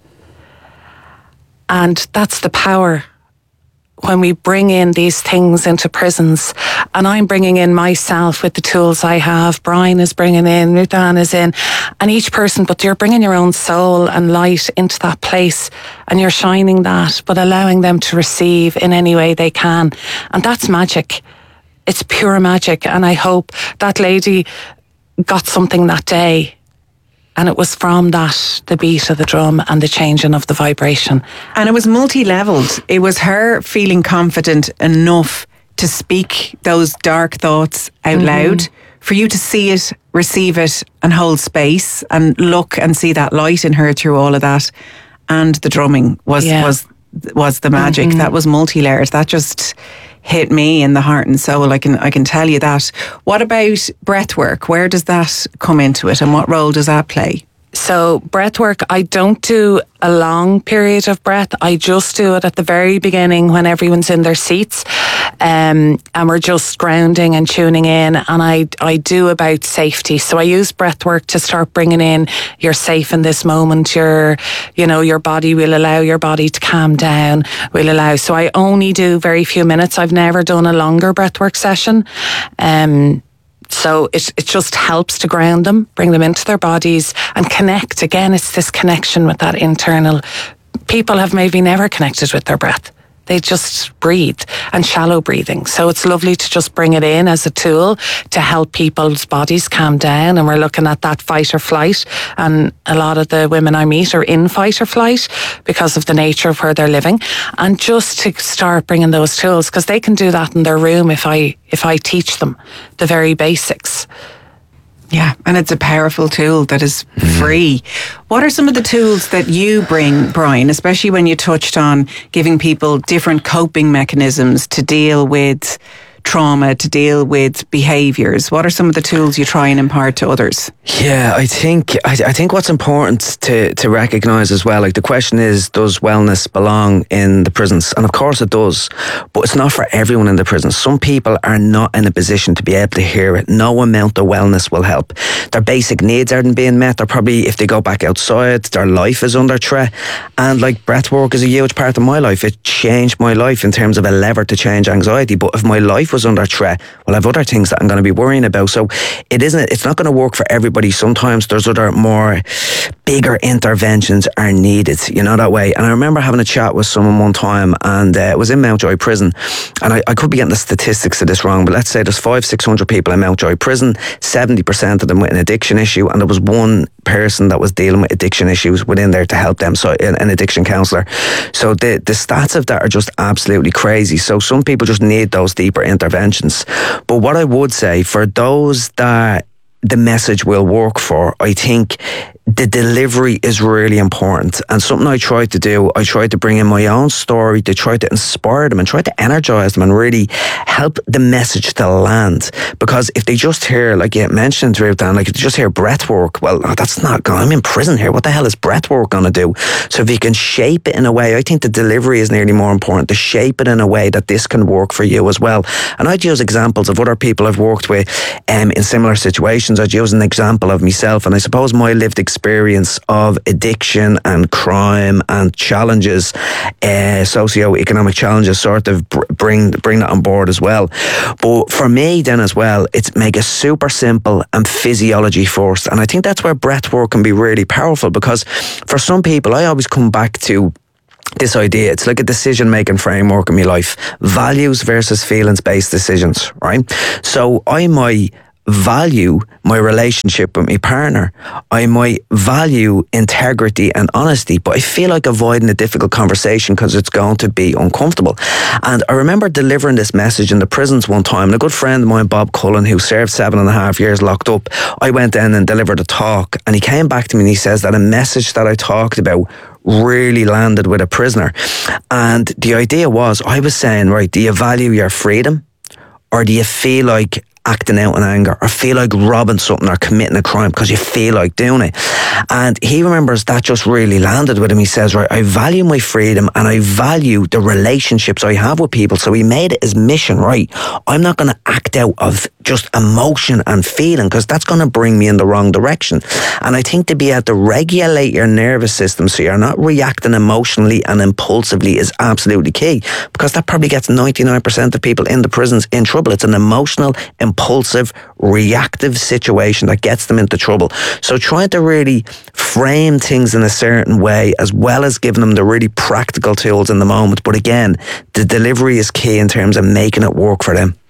And that's the power when we bring in these things into prisons. And I'm bringing in myself with the tools I have. Brian is bringing in, Ruthann is in, and each person, but you're bringing your own soul and light into that place, and you're shining that, but allowing them to receive in any way they can. And that's magic. It's pure magic. And I hope that lady got something that day. And it was from that, the beat of the drum and the changing of the vibration. And it was multi-leveled. It was her feeling confident enough to speak those dark thoughts out mm-hmm. loud, for you to see it, receive it, and hold space and look and see that light in her through all of that. And the drumming was yeah. was was the magic. Mm-hmm. That was multi-layered. That just hit me in the heart and soul. I can I can tell you that. What about breath work? Where does that come into it, and what role does that play? So breath work, I don't do a long period of breath. I just do it at the very beginning when everyone's in their seats, um, and we're just grounding and tuning in. And I I do about safety. So I use breath work to start bringing in, you're safe in this moment. You're, you know, your body will allow your body to calm down. Will allow. So I only do very few minutes. I've never done a longer breath work session. Um, So it it just helps to ground them, bring them into their bodies and connect. Again, it's this connection with that internal. People have maybe never connected with their breath. They just breathe, and shallow breathing. So it's lovely to just bring it in as a tool to help people's bodies calm down. And we're looking at that fight or flight. And a lot of the women I meet are in fight or flight because of the nature of where they're living. And just to start bringing those tools, because they can do that in their room if I if I teach them the very basics. Yeah, and it's a powerful tool that is free. What are some of the tools that you bring, Brian, especially when you touched on giving people different coping mechanisms to deal with trauma, to deal with behaviours? What are some of the tools you try and impart to others? Yeah, I think I, I think what's important to, to recognise as well, like the question is, does wellness belong in the prisons? And of course it does, but it's not for everyone in the prisons. Some people are not in a position to be able to hear it. No amount of wellness will help. Their basic needs aren't being met. They're probably, if they go back outside, their life is under threat. And like breath work is a huge part of my life. It changed my life in terms of a lever to change anxiety. But if my life was under threat, well, I have other things that I'm going to be worrying about. So it isn't, it's not going to work for everybody. Sometimes there's other more bigger interventions are needed, you know, that way. And I remember having a chat with someone one time, and uh, it was in Mountjoy Prison. And I, I could be getting the statistics of this wrong, but let's say there's five, six hundred people in Mountjoy Prison, seventy percent of them with an addiction issue, and there was one person that was dealing with addiction issues within there to help them, so an, an addiction counsellor. So the, the stats of that are just absolutely crazy. So some people just need those deeper interventions. But what I would say, for those that the message will work for. I think the delivery is really important, and something I tried to do, I tried to bring in my own story to try to inspire them and try to energize them and really help the message to land. Because if they just hear, like you mentioned, Ruth, Dan, like if they just hear breath work, well, oh, that's not going, I'm in prison here, what the hell is breath work going to do? So if you can shape it in a way, I think the delivery is nearly more important, to shape it in a way that this can work for you as well. And I'd use examples of other people I've worked with um, in similar situations. I'd use an example of myself, and I suppose my lived experience of addiction and crime and challenges, uh, socio-economic challenges, sort of bring bring that on board as well. But for me then as well, it's make it super simple and physiology first. And I think that's where breath work can be really powerful, because for some people, I always come back to this idea. It's like a decision-making framework in my life. Values versus feelings-based decisions, right? So I might value my relationship with my partner. I might value integrity and honesty, but I feel like avoiding a difficult conversation because it's going to be uncomfortable. And I remember delivering this message in the prisons one time, and a good friend of mine, Bob Cullen, who served seven and a half years locked up, I went in and delivered a talk, and he came back to me and he says that a message that I talked about really landed with a prisoner. And the idea was, I was saying, right, do you value your freedom, or do you feel like acting out in anger, or feel like robbing something or committing a crime because you feel like doing it? And he remembers that just really landed with him. He says, right, I value my freedom and I value the relationships I have with people. So he made it his mission, right, I'm not going to act out of just emotion and feeling, because that's going to bring me in the wrong direction. And I think to be able to regulate your nervous system so you're not reacting emotionally and impulsively is absolutely key, because that probably gets ninety-nine percent of people in the prisons in trouble. It's an emotional, impulsive, reactive situation that gets them into trouble. So trying to really frame things in a certain way, as well as giving them the really practical tools in the moment. But again, the delivery is key in terms of making it work for them.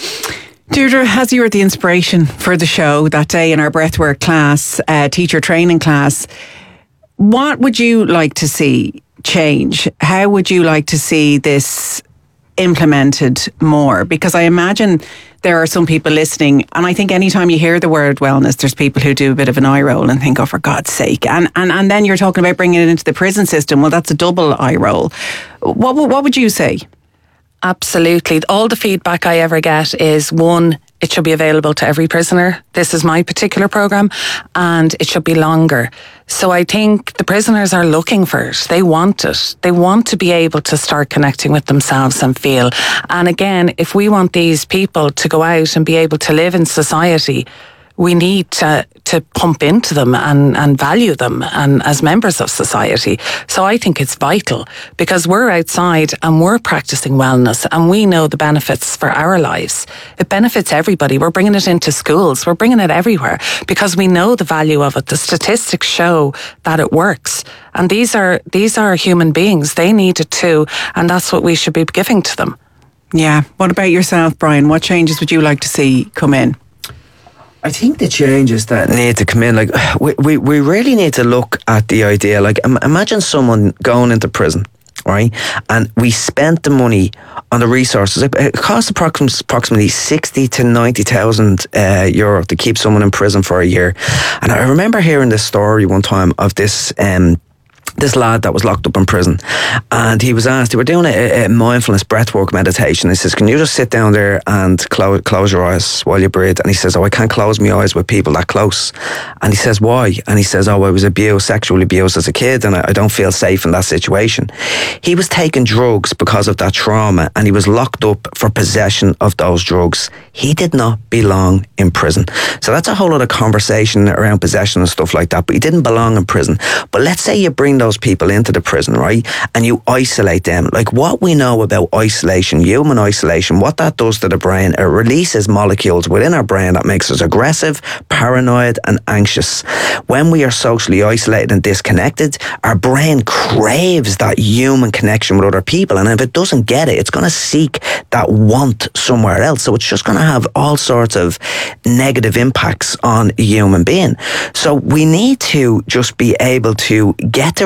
Deirdre, as you were the inspiration for the show that day in our breathwork class, uh, teacher training class, what would you like to see change? How would you like to see this implemented more? Because I imagine there are some people listening, and I think anytime you hear the word wellness, there's people who do a bit of an eye roll and think, oh, for God's sake. And and, and then you're talking about bringing it into the prison system. Well, that's a double eye roll. What, what would you say? Absolutely. All the feedback I ever get is, one, it should be available to every prisoner. This is my particular programme, and it should be longer. So I think the prisoners are looking for it. They want it. They want to be able to start connecting with themselves and feel. And again, if we want these people to go out and be able to live in society, we need to to pump into them and, and value them and as members of society. So I think it's vital, because we're outside and we're practicing wellness and we know the benefits for our lives. It benefits everybody. We're bringing it into schools. We're bringing it everywhere because we know the value of it. The statistics show that it works. And these are these are human beings. They need it too. And that's what we should be giving to them. Yeah. What about yourself, Brian? What changes would you like to see come in? I think the changes that need to come in, like we, we, we really need to look at the idea, like imagine someone going into prison, right? And we spent the money on the resources. It costs approximately sixty to ninety thousand uh, euro to keep someone in prison for a year. And I remember hearing this story one time of this um, this lad that was locked up in prison, and he was asked, they were doing a, a mindfulness breathwork meditation. He says, can you just sit down there and close, close your eyes while you breathe? And he says, oh, I can't close my eyes with people that close. And he says, why? And he says, oh, I was abused, sexually abused as a kid, and I, I don't feel safe in that situation. He was taking drugs because of that trauma, and he was locked up for possession of those drugs. He did not belong in prison. So that's a whole other conversation around possession and stuff like that, but he didn't belong in prison. But let's say you bring those people into the prison, right, and you isolate them. Like what we know about isolation, human isolation, what that does to the brain, it releases molecules within our brain that makes us aggressive, paranoid and anxious. When we are socially isolated and disconnected, our brain craves that human connection with other people, and if it doesn't get it, it's going to seek that want somewhere else. So it's just going to have all sorts of negative impacts on a human being. So we need to just be able to get the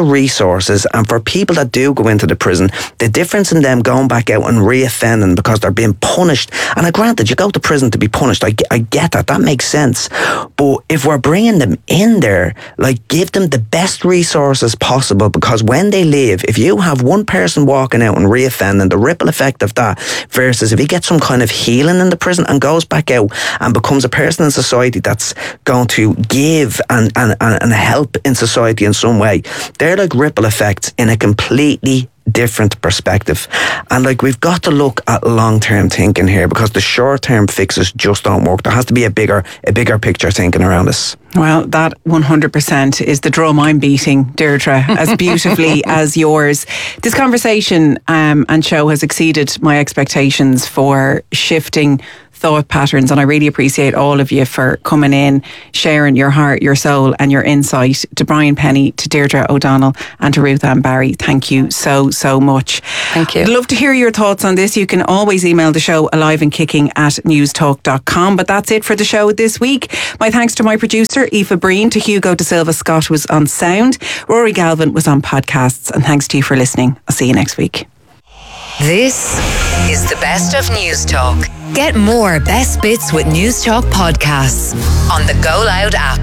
resources, and for people that do go into the prison, the difference in them going back out and reoffending because they're being punished. And granted, you go to prison to be punished. I, I get that. That makes sense. But if we're bringing them in there, like, give them the best resources possible, because when they leave, if you have one person walking out and reoffending, the ripple effect of that versus if he gets some kind of healing in the prison and goes back out and becomes a person in society that's going to give and, and, and help in society in some way, they're like ripple effects in a completely different perspective. And like, we've got to look at long-term thinking here, because the short-term fixes just don't work. There has to be a bigger a bigger picture thinking around this. Well, that one hundred percent is the drum I'm beating, Deirdre, as beautifully as yours. This conversation um, and show has exceeded my expectations for shifting thought patterns, and I really appreciate all of you for coming in, sharing your heart, your soul and your insight. To Brian Penny, to Deirdre O'Donnell and to Ruth Ann Barry, thank you so so much. Thank you. I'd love to hear your thoughts on this. You can always email the show alive and kicking at newstalk dot com. But that's it for the show this week. My thanks to my producer Aoife Breen, to Hugo De Silva Scott was on sound, Rory Galvin was on podcasts, and thanks to you for listening. I'll see you next week. This is the best of News Talk. Get more best bits with News Talk podcasts on the Go Loud app.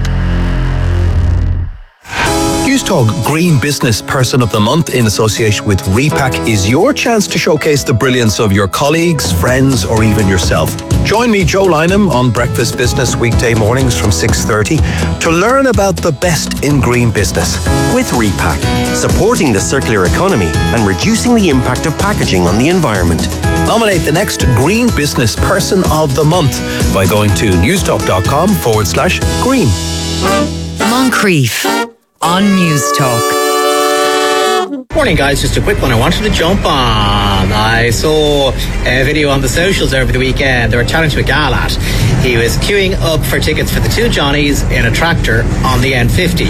Newstalk Green Business Person of the Month in association with Repack is your chance to showcase the brilliance of your colleagues, friends or even yourself. Join me, Joe Lynham, on Breakfast Business weekday mornings from six thirty to learn about the best in green business. With Repack, supporting the circular economy and reducing the impact of packaging on the environment. Nominate the next Green Business Person of the Month by going to newstalk.com forward slash green. Moncrief on News Talk. Morning guys, just a quick one I wanted to jump on. I saw a video on the socials over the weekend. They were chatting to a gal at. He was queuing up for tickets for the two Johnnies in a tractor on the N fifty.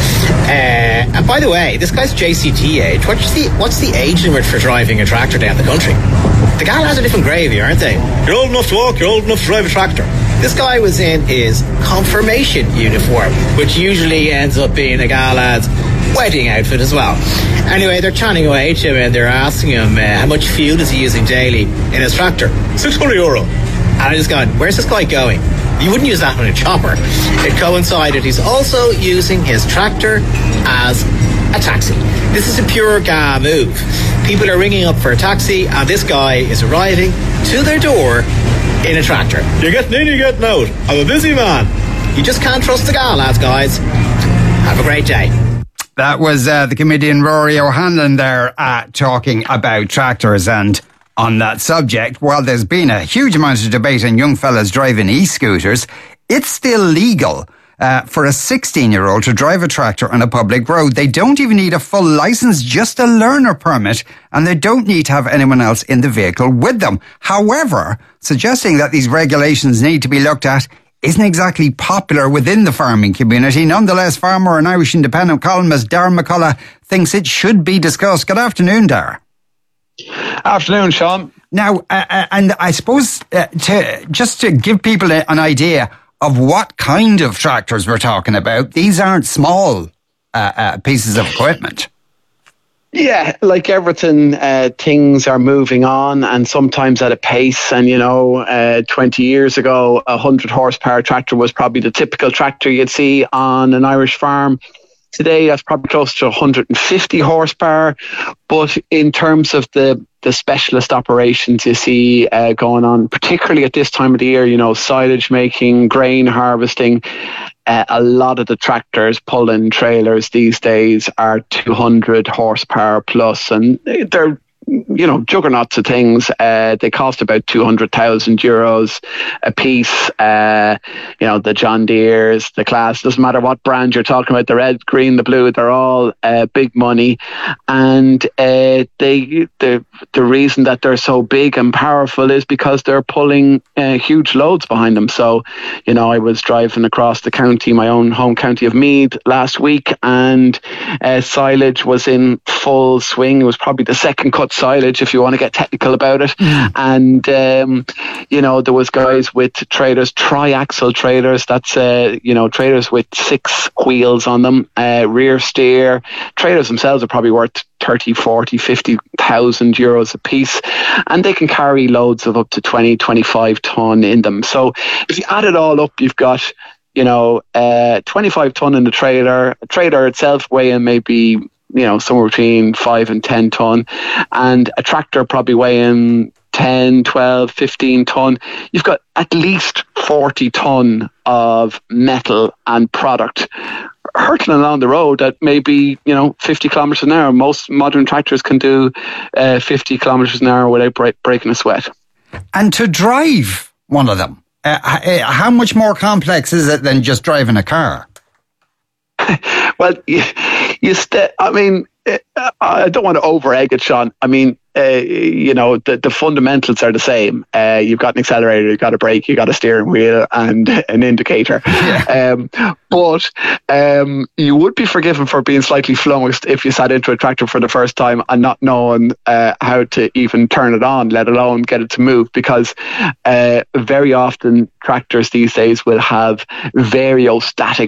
Uh, and by the way, this guy's J C T age. What's the, what's the age limit for driving a tractor down the country? The gal has a different gravy, aren't they? You're old enough to walk, you're old enough to drive a tractor. This guy was in his confirmation uniform, which usually ends up being a gal lad's wedding outfit as well. Anyway, they're chatting away to him and they're asking him uh, how much fuel is he using daily in his tractor. six hundred euro. And I just gone, where's this guy going? You wouldn't use that on a chopper. It coincided. He's also using his tractor as a taxi. This is a pure ga move. People are ringing up for a taxi and this guy is arriving to their door in a tractor. You're getting in, you're getting out. I'm a busy man. You just can't trust the ga lads, guys. Have a great day. That was uh, the comedian Rory O'Hanlon there uh, talking about tractors. And on that subject, while there's been a huge amount of debate on young fellas driving e-scooters, it's still legal uh, for a sixteen-year-old to drive a tractor on a public road. They don't even need a full licence, just a learner permit, and they don't need to have anyone else in the vehicle with them. However, suggesting that these regulations need to be looked at isn't exactly popular within the farming community. Nonetheless, farmer and Irish Independent columnist Darren McCullough thinks it should be discussed. Good afternoon, Darren. Afternoon, Sean. Now, uh, and I suppose uh, to just to give people a, an idea of what kind of tractors we're talking about, these aren't small uh, uh, pieces of equipment. Yeah, like everything, uh, things are moving on and sometimes at a pace. And, you know, uh, twenty years ago, a one hundred horsepower tractor was probably the typical tractor you'd see on an Irish farm. Today, that's probably close to one hundred fifty horsepower. But in terms of the, the specialist operations you see uh, going on, particularly at this time of the year, you know, silage making, grain harvesting, Uh, a lot of the tractors pulling trailers these days are two hundred horsepower plus, and they're, you know, juggernauts of things. Uh, they cost about two hundred thousand euros a piece. Uh, you know, the John Deeres, the Claas, doesn't matter what brand you're talking about, the red, green, the blue, they're all uh, big money. And uh, they, the, the reason that they're so big and powerful is because they're pulling uh, huge loads behind them. So, you know, I was driving across the county, my own home county of Meath last week, and uh, silage was in full swing. It was probably the second cut silage, if you want to get technical about it. Mm. And, um, you know, there was guys with trailers, triaxle trailers, that's, uh, you know, trailers with six wheels on them, uh, rear steer. Trailers themselves are probably worth thirty, forty, fifty thousand euros a piece, and they can carry loads of up to twenty, twenty-five ton in them. So if you add it all up, you've got, you know, uh, twenty-five ton in the trailer, a trailer itself weighing maybe, you know, somewhere between five and ten ton, and a tractor probably weighing ten, twelve, fifteen ton. You've got at least forty ton of metal and product hurtling along the road at maybe, you know, fifty kilometres an hour. Most modern tractors can do uh, fifty kilometres an hour without break, breaking a sweat. And to drive one of them, uh, how much more complex is it than just driving a car? Well, you, you st- I mean, I don't want to over egg it, Sean. I mean, uh, you know, the, the fundamentals are the same. Uh, you've got an accelerator, you've got a brake, you've got a steering wheel and an indicator. Yeah. Um, but um, you would be forgiven for being slightly flummoxed if you sat into a tractor for the first time and not knowing uh, how to even turn it on, let alone get it to move, because uh, very often tractors these days will have variostatic